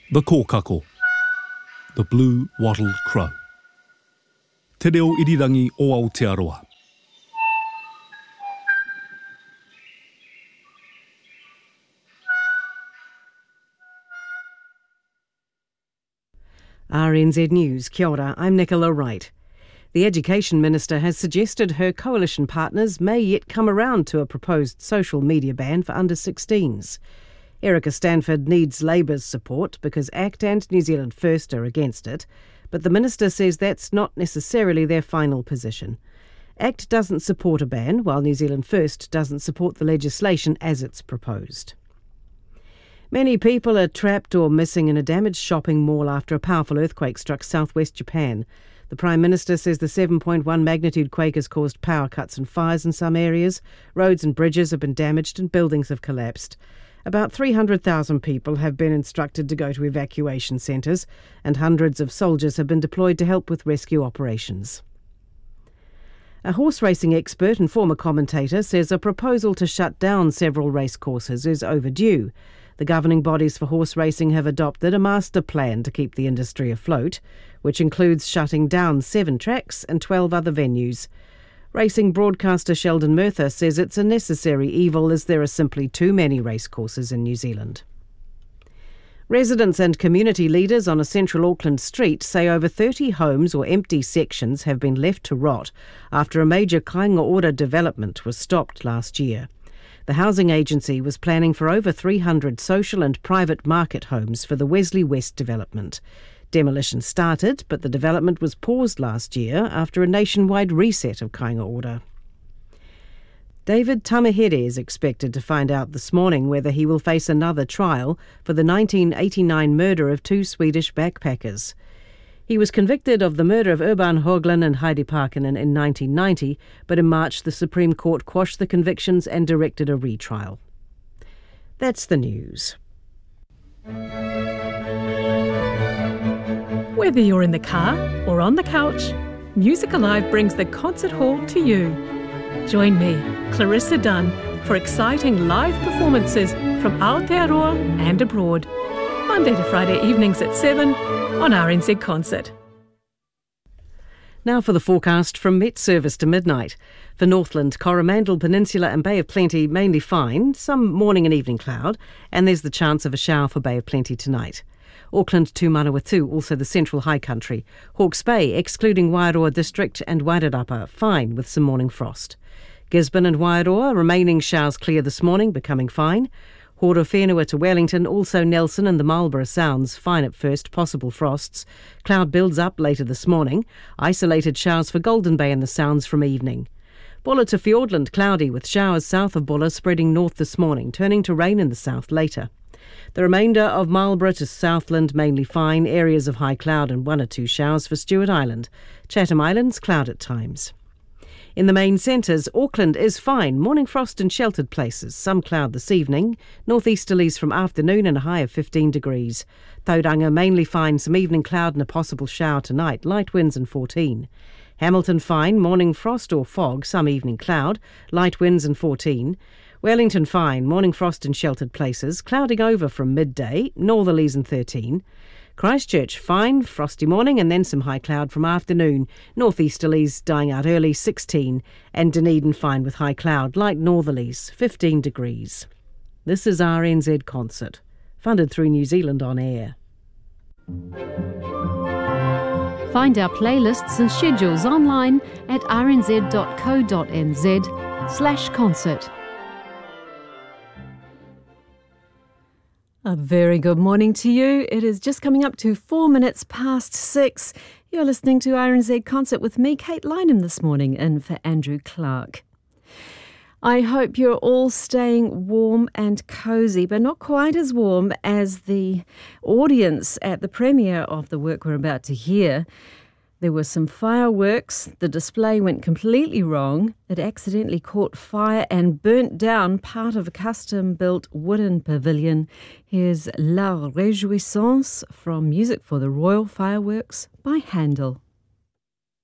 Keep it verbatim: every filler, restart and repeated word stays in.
The kōkako, the blue wattled crow. Te reo irirangi o Aotearoa. R N Z News, kia ora, I'm Nicola Wright. The Education Minister has suggested her coalition partners may yet come around to a proposed social media ban for under sixteens. Erica Stanford needs Labour's support because ACT and New Zealand First are against it, but the Minister says that's not necessarily their final position. ACT doesn't support a ban, while New Zealand First doesn't support the legislation as it's proposed. Many people are trapped or missing in a damaged shopping mall after a powerful earthquake struck southwest Japan. The Prime Minister says the seven point one magnitude quake has caused power cuts and fires in some areas. Roads and bridges have been damaged and buildings have collapsed. About three hundred thousand people have been instructed to go to evacuation centres, and hundreds of soldiers have been deployed to help with rescue operations. A horse racing expert and former commentator says a proposal to shut down several racecourses is overdue. The governing bodies for horse racing have adopted a master plan to keep the industry afloat, which includes shutting down seven tracks and twelve other venues. Racing broadcaster Sheldon Murtha says it's a necessary evil as there are simply too many racecourses in New Zealand. Residents and community leaders on a central Auckland street say over thirty homes or empty sections have been left to rot after a major kāinga ora development was stopped last year. The housing agency was planning for over three hundred social and private market homes for the Wesley West development. Demolition started, but the development was paused last year after a nationwide reset of kāinga ora. David Tamihere is expected to find out this morning whether he will face another trial for the nineteen eighty-nine murder of two Swedish backpackers. He was convicted of the murder of Urban Höglund and Heidi Parkinen in nineteen ninety, but in March the Supreme Court quashed the convictions and directed a retrial. That's the news. Whether you're in the car or on the couch, Music Alive brings the concert hall to you. Join me, Clarissa Dunn, for exciting live performances from Aotearoa and abroad. Monday to Friday evenings at seven on R N Z Concert. Now for the forecast from Met Service to midnight. For Northland, Coromandel Peninsula and Bay of Plenty mainly fine, some morning and evening cloud, and there's the chance of a shower for Bay of Plenty tonight. Auckland to Manawatu, also the central high country. Hawke's Bay, excluding Wairoa District and Wairarapa, fine with some morning frost. Gisborne and Wairoa, remaining showers clear this morning, becoming fine. Horowhenua to Wellington, also Nelson and the Marlborough Sounds, fine at first, possible frosts. Cloud builds up later this morning. Isolated showers for Golden Bay and the Sounds from evening. Bulla to Fiordland, cloudy with showers south of Bulla spreading north this morning, turning to rain in the south later. The remainder of Marlborough to Southland mainly fine, areas of high cloud and one or two showers for Stewart Island. Chatham Islands, cloud at times. In the main centres, Auckland is fine, morning frost in sheltered places, some cloud this evening, northeasterlies from afternoon and a high of fifteen degrees. Tauranga mainly fine, some evening cloud and a possible shower tonight, light winds and fourteen. Hamilton fine, morning frost or fog, some evening cloud, light winds and fourteen. Wellington fine, morning frost in sheltered places, clouding over from midday, northerlies and thirteen. Christchurch fine, frosty morning and then some high cloud from afternoon, northeasterlies dying out early, sixteen, and Dunedin fine with high cloud, light northerlies, fifteen degrees. This is R N Z Concert, funded through New Zealand On Air. Find our playlists and schedules online at rnz.co.nz slash concert. A very good morning to you. It is just coming up to four minutes past six. You're listening to R N Z Concert with me, Kate Lynham, this morning, in for Andrew Clark. I hope you're all staying warm and cosy, but not quite as warm as the audience at the premiere of the work we're about to hear. There were some fireworks. The display went completely wrong. It accidentally caught fire and burnt down part of a custom-built wooden pavilion. Here's La Réjouissance from Music for the Royal Fireworks by Handel.